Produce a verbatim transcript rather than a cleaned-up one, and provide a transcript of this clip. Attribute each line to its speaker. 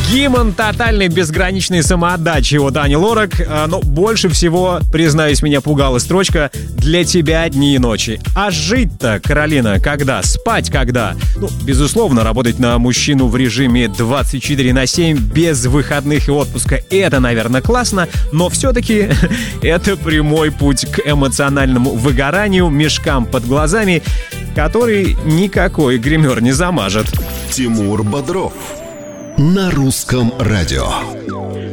Speaker 1: Гимн тотальной безграничной самоотдачи от Ани Лорак. Но больше всего, признаюсь, меня пугала строчка «Для тебя дни и ночи». А жить-то, Каролина, когда? Спать когда? Ну, безусловно, работать на мужчину в режиме двадцать четыре на семь без выходных и отпуска — это, наверное, классно, но все-таки это прямой путь к эмоциональному выгоранию, мешкам под глазами, который никакой гример не замажет.
Speaker 2: Тимур Бодров на русском радио.